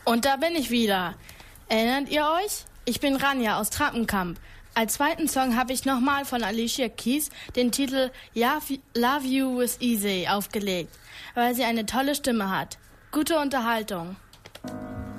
Und da bin ich wieder. Erinnert ihr euch? Ich bin Rania aus Trappenkamp. Als zweiten Song habe ich nochmal von Alicia Keys den Titel Love You With Easy aufgelegt, weil sie eine tolle Stimme hat. Gute Unterhaltung.